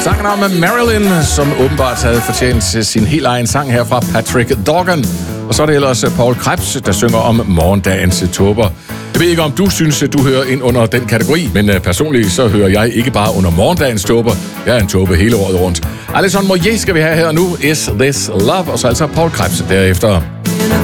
Sangen om Marilyn, som åbenbart havde fortjent sin helt egen sang her fra Patrick Dorgan. Og så er det ellers Paul Krebs, der synger om morgendagens tåber. Jeg ved ikke, om du synes, at du hører ind under den kategori, men personligt så hører jeg ikke bare under morgendagens tåber. Jeg er en tåbe hele året rundt. Alison Moyet skal vi have her nu. Is This Love? Og så altså Paul Krebs derefter.